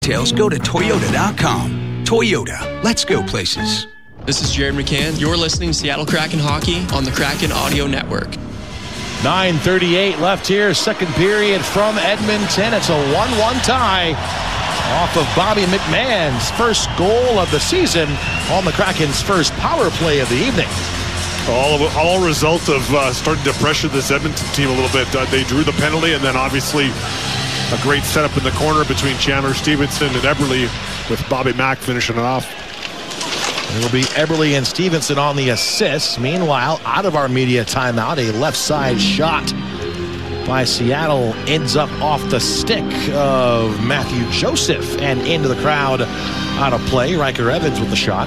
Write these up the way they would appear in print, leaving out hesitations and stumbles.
Details, go to Toyota.com. Toyota, let's go places. This is Jared McCann. You're listening to Seattle Kraken Hockey on the Kraken Audio Network. 9:38 left here, second period from Edmonton. It's a 1-1 tie off of Bobby McMahon's first goal of the season on the Kraken's first power play of the evening. All result of starting to pressure this Edmonton team a little bit. They drew the penalty, and then obviously a great setup in the corner between Chandler Stevenson and Eberle, with Bobby Mack finishing it off. It will be Eberle and Stevenson on the assists. Meanwhile, out of our media timeout, a left side shot by Seattle ends up off the stick of Matthew Joseph and into the crowd out of play. Riker Evans with the shot.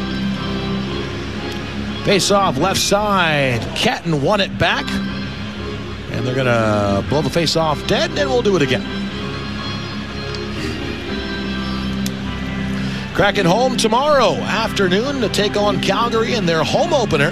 Face off left side. Catton won it back. And they're going to blow the face off dead, and we'll do it again. Kraken home tomorrow afternoon to take on Calgary in their home opener.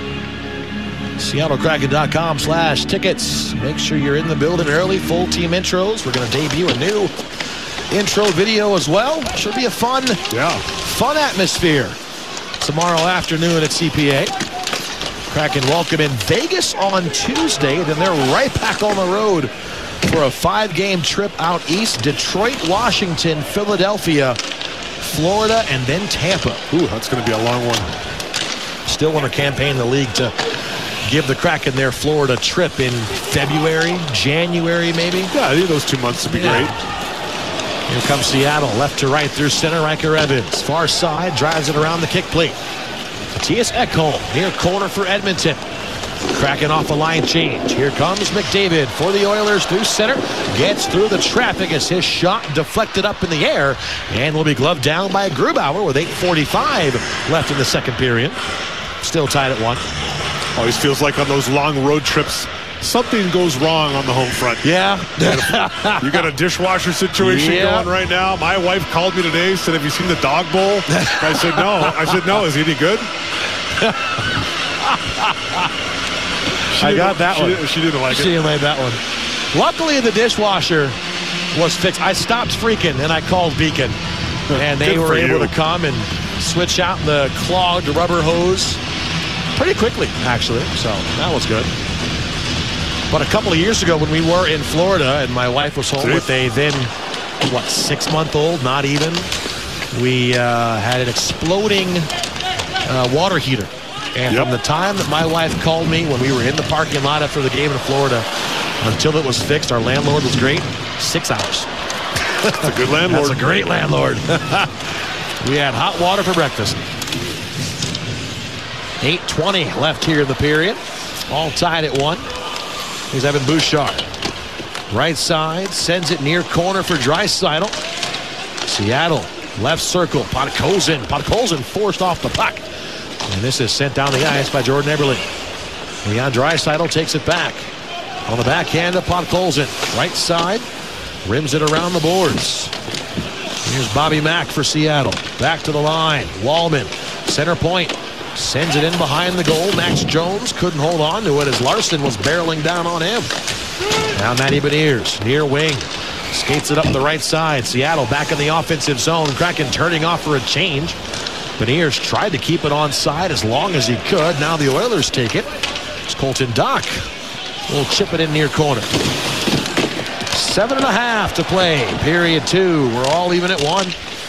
SeattleKraken.com/tickets. Make sure you're in the building early. Full team intros. We're going to debut a new intro video as well. Should be a fun atmosphere tomorrow afternoon at CPA. Kraken welcome in Vegas on Tuesday. Then they're right back on the road for a 5-game trip out east. Detroit, Washington, Philadelphia, Florida, and then Tampa. Ooh, that's going to be a long one. Still want to campaign the league to give the Kraken their Florida trip in February, January maybe. Yeah, I think those 2 months would be great. Here comes Seattle, left to right through center. Riker Evans, far side, drives it around the kick plate. Matthias Ekholm, near corner for Edmonton. Kraken off a line change. Here comes McDavid for the Oilers through center. Gets through the traffic as his shot deflected up in the air and will be gloved down by Grubauer with 8:45 left in the second period. Still tied at 1. Always feels like on those long road trips, something goes wrong on the home front. Yeah. You got a dishwasher situation going right now. My wife called me today, said, "Have you seen the dog bowl?" I said, "No." I said, "No. Is he any good?" I got that one. She didn't like it. She didn't like that one. Luckily, the dishwasher was fixed. I stopped freaking, and I called Beacon. And they were able to come and switch out the clogged rubber hose pretty quickly, actually. So that was good. But a couple of years ago when we were in Florida and my wife was home with a then, 6-month-old, not even, we had an exploding water heater. And from the time that my wife called me when we were in the parking lot after the game in Florida until it was fixed, our landlord was great, 6 hours. That's a good landlord. That's a great landlord. We had hot water for breakfast. 8:20 left here in the period. All tied at 1. Here's Evan Bouchard. Right side, sends it near corner for Draisaitl. Seattle, left circle, Podkolzin forced off the puck. And this is sent down the ice by Jordan Eberle. Leon Draisaitl takes it back. On the backhand of Podkolzin. Right side, rims it around the boards. Here's Bobby Mack for Seattle. Back to the line. Wallman, center point. Sends it in behind the goal. Max Jones couldn't hold on to it as Larson was barreling down on him. Now Matty Beniers, near wing. Skates it up the right side. Seattle back in the offensive zone. Kraken turning off for a change. Beniers tried to keep it onside as long as he could. Now the Oilers take it. It's Colton Dach. We'll chip it in near corner. 7.5 to play. Period 2. We're all even at 1.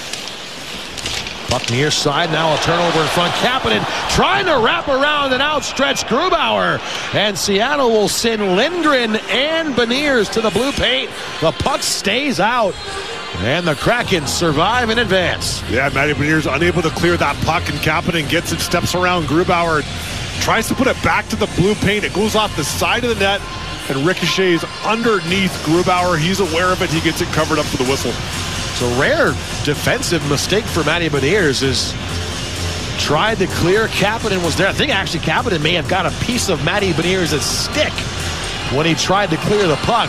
Puck near side. Now a turnover in front. Kapanen trying to wrap around an outstretched Grubauer. And Seattle will send Lindgren and Beniers to the blue paint. The puck stays out. And the Kraken survive in advance. Yeah, Matty Beniers unable to clear that puck, and Kapanen gets it, steps around Grubauer, tries to put it back to the blue paint. It goes off the side of the net and ricochets underneath Grubauer. He's aware of it. He gets it covered up for the whistle. It's a rare defensive mistake for Matty Beniers. Is tried to clear. Kapanen was there. I think actually Kapanen may have got a piece of Matty Beniers' stick when he tried to clear the puck.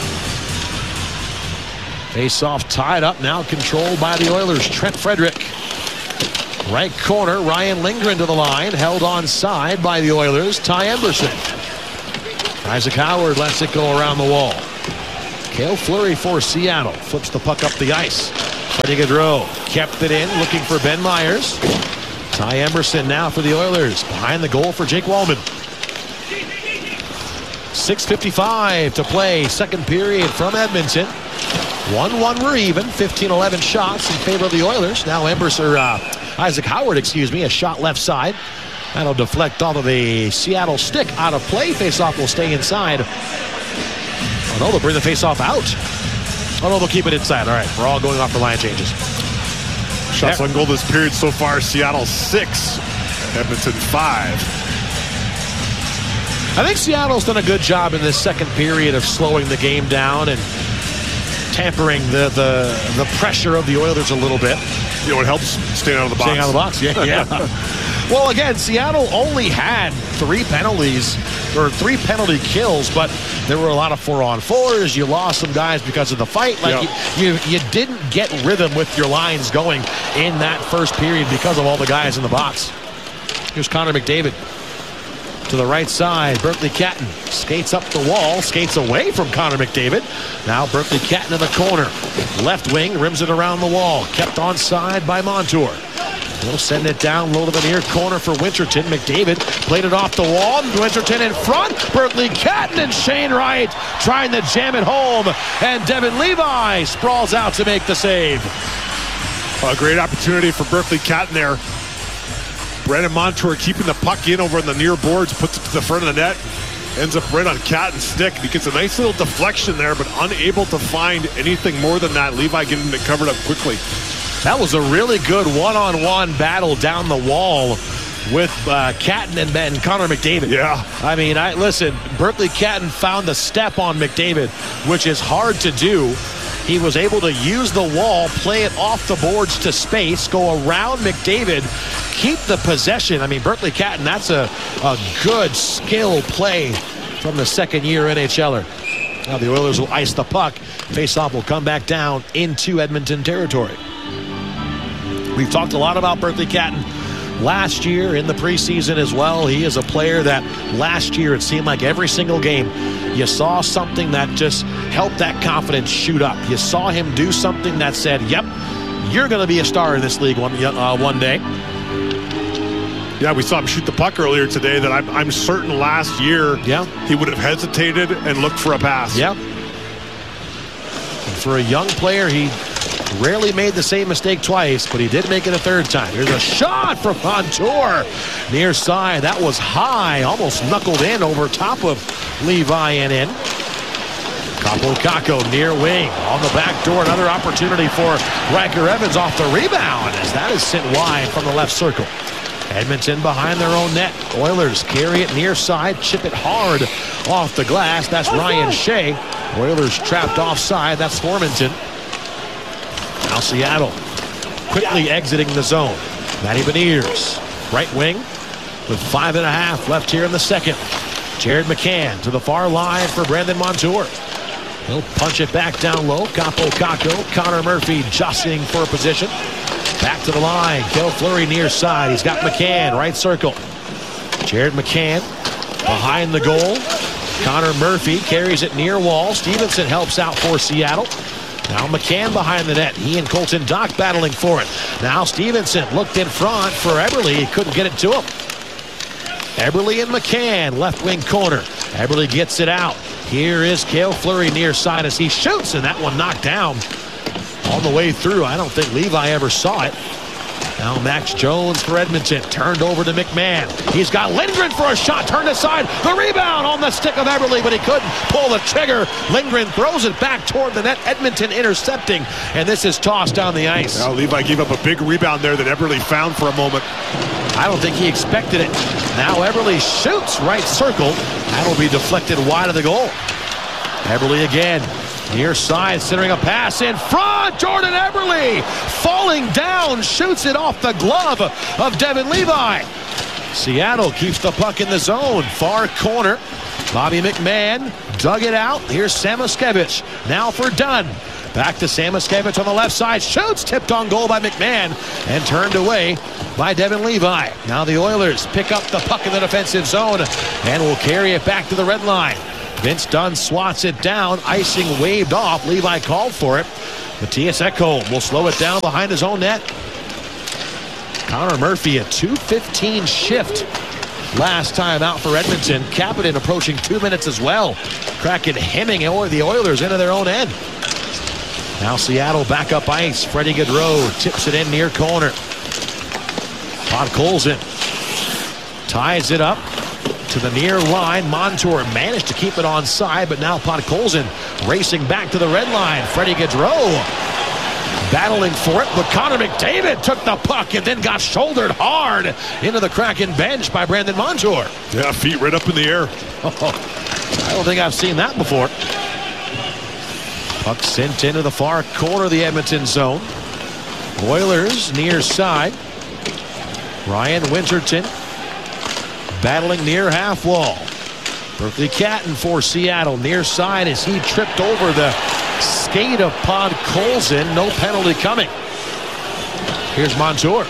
Face-off tied up, now controlled by the Oilers. Trent Frederick. Right corner, Ryan Lindgren to the line. Held on side by the Oilers. Ty Emberson. Isaac Howard lets it go around the wall. Cale Fleury for Seattle. Flips the puck up the ice. Freddie Gaudreau kept it in, looking for Ben Myers. Ty Emberson now for the Oilers. Behind the goal for Jake Walman. 6:55 to play, second period from Edmonton. 1-1 we're even. 15-11 shots in favor of the Oilers. Now Isaac Howard, a shot left side. That'll deflect off of the Seattle stick out of play. Faceoff will stay inside. Oh no, they'll bring the faceoff out. Oh no, they'll keep it inside. All right, we're all going off the line changes. Shots on goal this period so far, Seattle 6, Edmonton 5. I think Seattle's done a good job in this second period of slowing the game down and tempering the pressure of the Oilers a little bit. You know, it helps staying out of the box. Staying out of the box, yeah. Well, again, Seattle only had 3 penalties, or 3 penalty kills, but there were a lot of 4-on-4s. You lost some guys because of the fight. You didn't get rhythm with your lines going in that first period because of all the guys in the box. Here's Connor McDavid. To the right side, Berkeley Catton skates up the wall, skates away from Connor McDavid. Now Berkeley Catton in the corner. Left wing, rims it around the wall. Kept onside by Montour. He'll send it down low to the near corner for Winterton. McDavid played it off the wall. Winterton in front. Berkeley Catton and Shane Wright trying to jam it home. And Devin Levi sprawls out to make the save. A great opportunity for Berkeley Catton there. Brandon Montour keeping the puck in over in the near boards, puts it to the front of the net, ends up right on Catton's stick. He gets a nice little deflection there, but unable to find anything more than that. Levi getting it covered up quickly. That was a really good one-on-one battle down the wall with Catton and Connor McDavid. Yeah. I mean, listen, Berkeley Catton found the step on McDavid, which is hard to do. He was able to use the wall, play it off the boards to space, go around McDavid, keep the possession. I mean, Berkeley Catton, that's a good skill play from the second-year NHLer. Now the Oilers will ice the puck. Faceoff will come back down into Edmonton territory. We've talked a lot about Berkeley Catton last year in the preseason as well. He is a player that last year it seemed like every single game you saw something that just helped that confidence shoot up. You saw him do something that said, yep, you're going to be a star in this league one day. Yeah, we saw him shoot the puck earlier today that I'm certain last year he would have hesitated and looked for a pass. Yeah. And for a young player, he rarely made the same mistake twice, but he did make it a third time. Here's a shot from Montour. Near side. That was high. Almost knuckled in over top of Levi and in. Kako near wing. On the back door. Another opportunity for Riker Evans off the rebound as that is sent wide from the left circle. Edmonton behind their own net. Oilers carry it near side. Chip it hard off the glass. That's Ryan Shea. Oilers trapped offside. That's Formanton. Now Seattle quickly exiting the zone. Matty Beniers, right wing with 5.5 left here in the second. Jared McCann to the far line for Brandon Montour. He'll punch it back down low. Kako, Connor Murphy jostling for position. Back to the line. Kel Fleury near side. He's got McCann, right circle. Jared McCann behind the goal. Connor Murphy carries it near wall. Stevenson helps out for Seattle. Now McCann behind the net. He and Colton Dock battling for it. Now Stevenson looked in front for Eberle. He couldn't get it to him. Eberle and McCann, left wing corner. Eberle gets it out. Here is Cale Fleury near side as he shoots, and that one knocked down on the way through. I don't think Levi ever saw it. Now Max Jones for Edmonton. Turned over to McMahon. He's got Lindgren for a shot. Turned aside. The rebound on the stick of Eberle, but he couldn't pull the trigger. Lindgren throws it back toward the net. Edmonton intercepting, and this is tossed down the ice. Now Levi gave up a big rebound there that Eberle found for a moment. I don't think he expected it. Now Eberle shoots right circle. That'll be deflected wide of the goal. Eberle again. Near side, centering a pass in front. Jordan Eberle falling down, shoots it off the glove of Devin Levi. Seattle keeps the puck in the zone. Far corner. Bobby McMahon dug it out. Here's Samoskevich. Now for Dunn. Back to Samoskevich on the left side. Shoots, tipped on goal by McMahon and turned away by Devin Levi. Now the Oilers pick up the puck in the defensive zone and will carry it back to the red line. Vince Dunn swats it down. Icing waved off. Levi called for it. Matthias Ekholm will slow it down behind his own net. Connor Murphy, a 2:15 shift last time out for Edmonton. Kapanen approaching 2 minutes as well. Kraken hemming the Oilers into their own end. Now Seattle back up ice. Freddie Gaudreau tips it in near corner. Podkolzin ties it up to the near line. Montour managed to keep it onside, but now Podkolzin racing back to the red line. Freddie Gaudreau battling for it, but Connor McDavid took the puck and then got shouldered hard into the Kraken bench by Brandon Montour. Yeah, feet right up in the air. I don't think I've seen that before. Puck sent into the far corner of the Edmonton zone. Oilers near side. Ryan Winterton battling near half wall. Berkeley Catton for Seattle near side as he tripped over the skate of Podkolzin. No penalty coming. Here's Montour.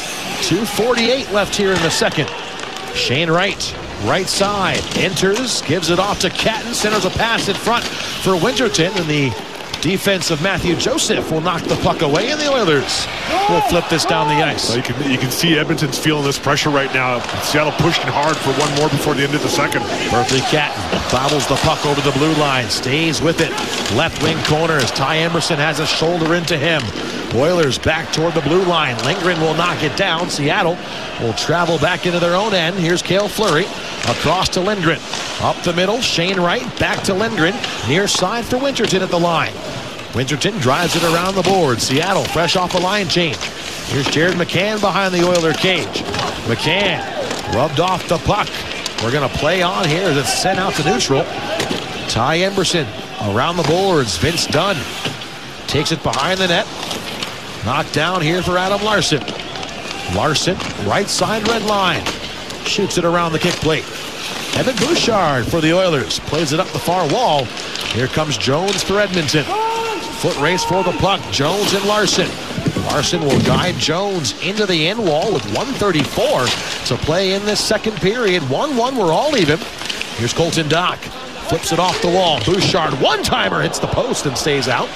2:48 left here in the second. Shane Wright, right side, enters, gives it off to Catton, centers a pass in front for Winterton, and the defense of Matthew Joseph will knock the puck away, and the Oilers will flip this down the ice. Well, you can see Edmonton's feeling this pressure right now. Seattle pushing hard for one more before the end of the second. Berkeley Catton bobbles the puck over the blue line, stays with it. Left wing corner as Ty Emberson has a shoulder into him. Oilers back toward the blue line. Lindgren will knock it down. Seattle will travel back into their own end. Here's Cale Fleury across to Lindgren. Up the middle, Shane Wright back to Lindgren. Near side for Winterton at the line. Winterton drives it around the board. Seattle fresh off a line change. Here's Jared McCann behind the Oiler cage. McCann rubbed off the puck. We're going to play on here as it's sent out to neutral. Ty Emberson around the boards. Vince Dunn takes it behind the net. Knocked down here for Adam Larsson. Larsson, right side red line. Shoots it around the kick plate. Evan Bouchard for the Oilers. Plays it up the far wall. Here comes Jones for Edmonton. Foot race for the puck. Jones and Larsson. Larsson will guide Jones into the end wall with 1:34 to play in this second period. 1-1, we're all even. Here's Colton Dach. Flips it off the wall. Bouchard, one-timer, hits the post and stays out.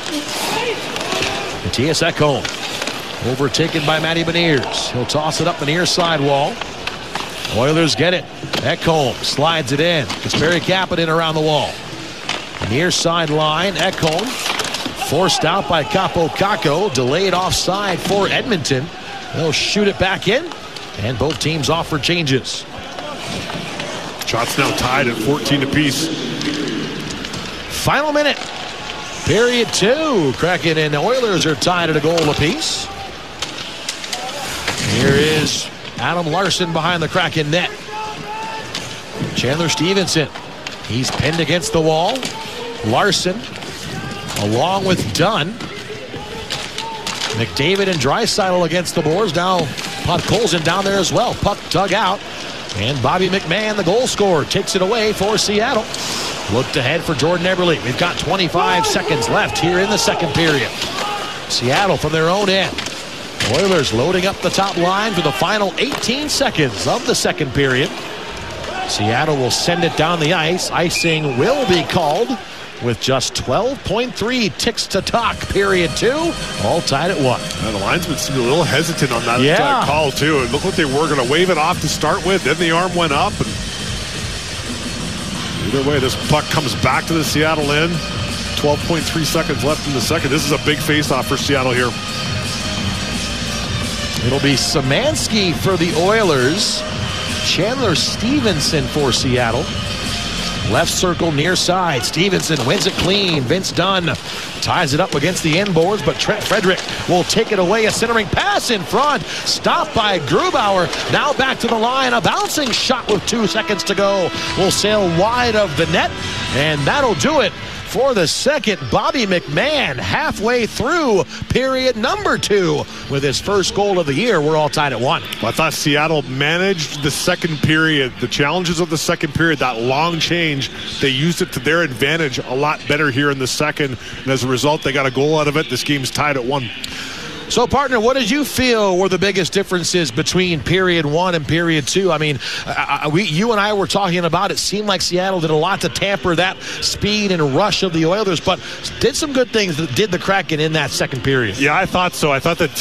Matthias Ekholm overtaken by Matty Beniers. He'll toss it up the near side wall. Oilers get it. Ekholm slides it in. Kasperi Kapanen around the wall. Near side line. Ekholm forced out by Capo Caco. Delayed offside for Edmonton. They'll shoot it back in. And both teams offer changes. Shots now tied at 14 apiece. Final minute. Period 2. Kraken and Oilers are tied at a goal apiece. Here is Adam Larsson behind the Kraken net. Chandler Stevenson. He's pinned against the wall. Larsson along with Dunn. McDavid and Draisaitl against the boards. Now Podkolzin down there as well. Puck dug out. And Bobby McMahon, the goal scorer, takes it away for Seattle. Looked ahead for Jordan Eberle. We've got 25 seconds left here in the second period. Seattle from their own end. Oilers loading up the top line for the final 18 seconds of the second period. Seattle will send it down the ice. Icing will be called with just 12.3 ticks to talk. Period 2. All tied at 1. And the linesman seemed a little hesitant on that call, too. And look what they were going to wave it off to start with. Then the arm went up. And either way, this puck comes back to the Seattle end. 12.3 seconds left in the second. This is a big face-off for Seattle here. It'll be Szymanski for the Oilers. Chandler Stevenson for Seattle. Left circle near side. Stevenson wins it clean. Vince Dunn ties it up against the end boards, but Trent Frederick will take it away. A centering pass in front. Stopped by Grubauer. Now back to the line. A bouncing shot with 2 seconds to go. Will sail wide of the net, and that'll do it for the second. Bobby McMahon halfway through period number 2 with his first goal of the year. We're all tied at 1. I thought Seattle managed the second period, the challenges of the second period, that long change. They used it to their advantage a lot better here in the second. And as a result, they got a goal out of it. This game's tied at 1. So, partner, what did you feel were the biggest differences between period 1 and period 2? I mean, you and I were talking about it. Seemed like Seattle did a lot to tamper that speed and rush of the Oilers, but did some good things that did the Kraken in that second period. Yeah, I thought so. I thought that